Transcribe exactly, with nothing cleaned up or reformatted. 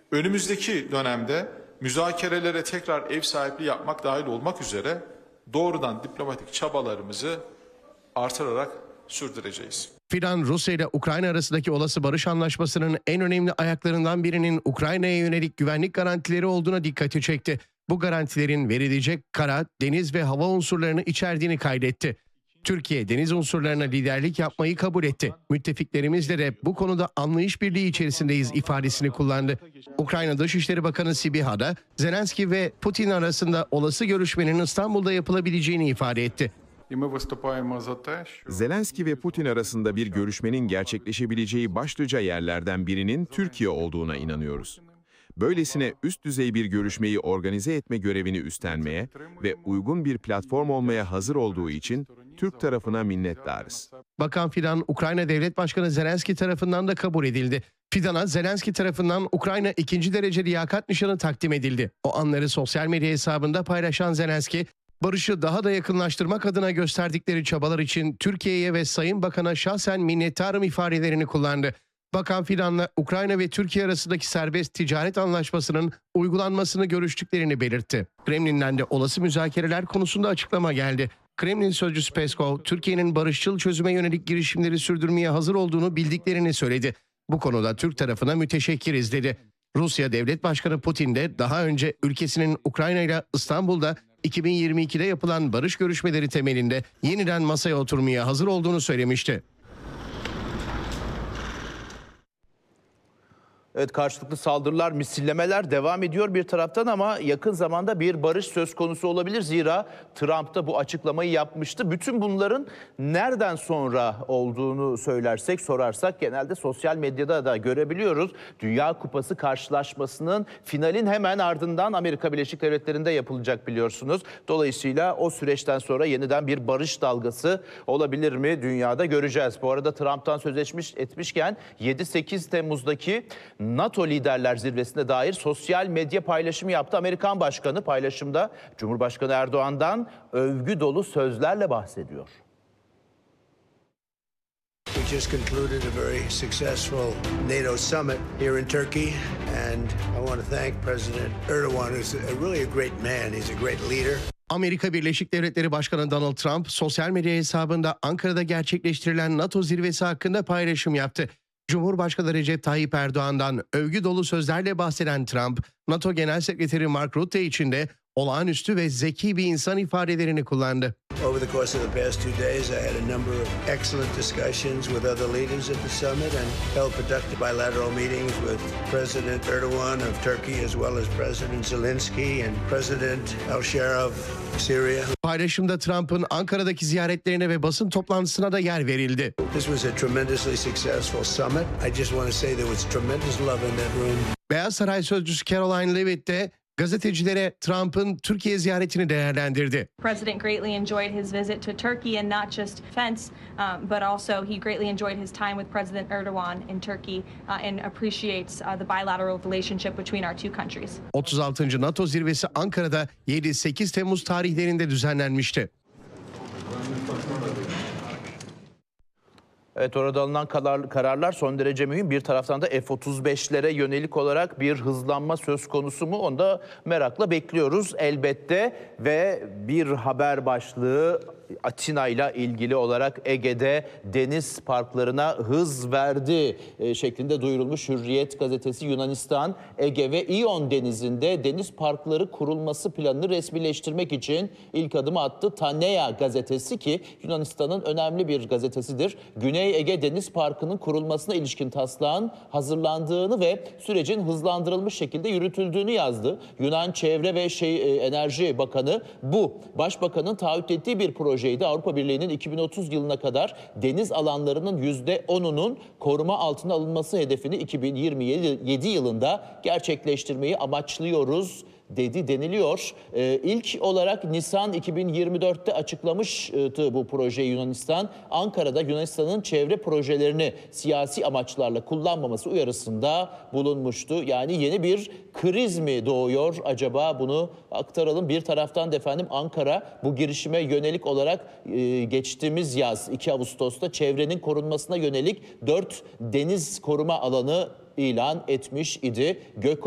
Önümüzdeki dönemde müzakerelere tekrar ev sahipliği yapmak dahil olmak üzere doğrudan diplomatik çabalarımızı artırarak sürdüreceğiz. Fidan, Rusya ile Ukrayna arasındaki olası barış anlaşmasının en önemli ayaklarından birinin Ukrayna'ya yönelik güvenlik garantileri olduğuna dikkati çekti. Bu garantilerin verilecek kara, deniz ve hava unsurlarını içerdiğini kaydetti. Türkiye deniz unsurlarına liderlik yapmayı kabul etti. Müttefiklerimizle de bu konuda anlayış birliği içerisindeyiz ifadesini kullandı. Ukrayna Dışişleri Bakanı Sibiha da Zelenski ve Putin arasında olası görüşmenin İstanbul'da yapılabileceğini ifade etti. Zelenski ve Putin arasında bir görüşmenin gerçekleşebileceği başlıca yerlerden birinin Türkiye olduğuna inanıyoruz. Böylesine üst düzey bir görüşmeyi organize etme görevini üstlenmeye ve uygun bir platform olmaya hazır olduğu için Türk tarafına minnettarız. Bakan Fidan, Ukrayna Devlet Başkanı Zelenski tarafından da kabul edildi. Fidan'a Zelenski tarafından Ukrayna ikinci derece liyakat nişanı takdim edildi. O anları sosyal medya hesabında paylaşan Zelenski, barışı daha da yakınlaştırmak adına gösterdikleri çabalar için Türkiye'ye ve Sayın Bakan'a şahsen minnettarım ifadelerini kullandı. Bakan Fidan'la Ukrayna ve Türkiye arasındaki serbest ticaret anlaşmasının uygulanmasını görüştüklerini belirtti. Kremlin'den de olası müzakereler konusunda açıklama geldi. Kremlin sözcüsü Peskov, Türkiye'nin barışçıl çözüme yönelik girişimleri sürdürmeye hazır olduğunu bildiklerini söyledi. Bu konuda Türk tarafına müteşekkiriz dedi. Rusya Devlet Başkanı Putin de daha önce ülkesinin Ukrayna ile İstanbul'da iki bin yirmi ikide yapılan barış görüşmeleri temelinde yeniden masaya oturmaya hazır olduğunu söylemişti. Evet, karşılıklı saldırılar, misillemeler devam ediyor bir taraftan ama yakın zamanda bir barış söz konusu olabilir. Zira Trump da bu açıklamayı yapmıştı. Bütün bunların nereden sonra olduğunu söylersek, sorarsak genelde sosyal medyada da görebiliyoruz. Dünya Kupası karşılaşmasının finalin hemen ardından Amerika Birleşik Devletleri'nde yapılacak biliyorsunuz. Dolayısıyla o süreçten sonra yeniden bir barış dalgası olabilir mi dünyada göreceğiz. Bu arada Trump'tan söz etmiş, etmişken yedi sekiz Temmuz'daki NATO Liderler Zirvesi'ne dair sosyal medya paylaşımı yaptı. Amerikan Başkanı paylaşımda Cumhurbaşkanı Erdoğan'dan övgü dolu sözlerle bahsediyor. We just concluded a very successful NATO summit here in Turkey, and I want to thank President Erdogan, who's a really a great man. He's a great leader. Amerika Birleşik Devletleri Başkanı Donald Trump sosyal medya hesabında Ankara'da gerçekleştirilen NATO zirvesi hakkında paylaşım yaptı. Cumhurbaşkanı Recep Tayyip Erdoğan'dan övgü dolu sözlerle bahseden Trump, NATO Genel Sekreteri Mark Rutte için de olağanüstü ve zeki bir insan ifadelerini kullandı. Over the course of the past two days, I had a number of excellent discussions with other leaders at the summit and held productive bilateral meetings with President Erdogan of Turkey as well as President Zelensky and President al-Shara of Syria. Paylaşımda Trump'ın Ankara'daki ziyaretlerine ve basın toplantısına da yer verildi. This was a tremendously successful summit. I just want to say there was tremendous love in that room. Beyaz Saray Sözcüsü Caroline Leavitt de gazetecilere Trump'ın Türkiye ziyaretini değerlendirdi. President greatly enjoyed his visit to Turkey and not just defense, um, but also he greatly enjoyed his time with President Erdogan in Turkey uh, and appreciates uh, the bilateral relationship between our two countries. otuz altıncı NATO zirvesi Ankara'da yedi sekiz Temmuz tarihlerinde düzenlenmişti. Evet, orada alınan kararlar son derece mühim. Bir taraftan da F otuz beşlere yönelik olarak bir hızlanma söz konusu mu? Onu da merakla bekliyoruz elbette. Ve bir haber başlığı Atina ile ilgili olarak Ege'de deniz parklarına hız verdi e, şeklinde duyurulmuş. Hürriyet gazetesi Yunanistan, Ege ve İyon denizinde deniz parkları kurulması planını resmileştirmek için ilk adımı attı. Tanea gazetesi, ki Yunanistan'ın önemli bir gazetesidir, Güney Ege Deniz Parkı'nın kurulmasına ilişkin taslağın hazırlandığını ve sürecin hızlandırılmış şekilde yürütüldüğünü yazdı. Yunan Çevre ve şey, e, Enerji Bakanı bu Başbakanın taahhüt ettiği bir proje. Avrupa Birliği'nin iki bin otuz yılına kadar deniz alanlarının yüzde onunun koruma altına alınması hedefini iki bin yirmi yedi yılında gerçekleştirmeyi amaçlıyoruz dedi deniliyor. Ee, ilk olarak Nisan iki bin yirmi dörtte açıklamıştı bu projeyi Yunanistan. Ankara'da Yunanistan'ın çevre projelerini siyasi amaçlarla kullanmaması uyarısında bulunmuştu. Yani yeni bir kriz mi doğuyor acaba, bunu aktaralım. Bir taraftan da efendim Ankara bu girişime yönelik olarak e, geçtiğimiz yaz iki Ağustos'ta çevrenin korunmasına yönelik dört deniz koruma alanı ilan etmiş idi. Gök